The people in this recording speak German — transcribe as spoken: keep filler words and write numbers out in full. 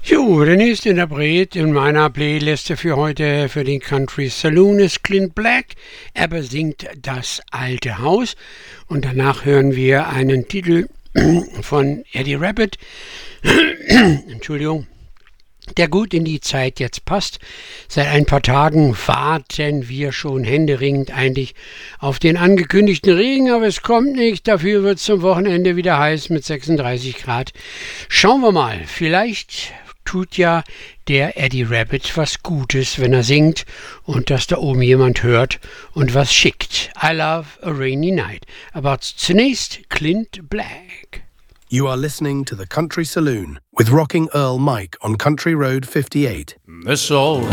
Jo, der nächste Interpret in meiner Playliste für heute für den Country Saloon ist Clint Black. Er besingt Das alte Haus und danach hören wir einen Titel von Eddie Rabbitt, Entschuldigung, der gut in die Zeit jetzt passt. Seit ein paar Tagen warten wir schon händeringend eigentlich auf den angekündigten Regen, aber es kommt nicht. Dafür wird es zum Wochenende wieder heiß mit sechsunddreißig Grad. Schauen wir mal, vielleicht tut ja der Eddie Rabbitt was Gutes, wenn er singt und dass da oben jemand hört und was schickt. I love a rainy night. Aber zunächst Clint Black. You are listening to the Country Saloon with Rocking Earl Mike on Country Road fifty-eight. This old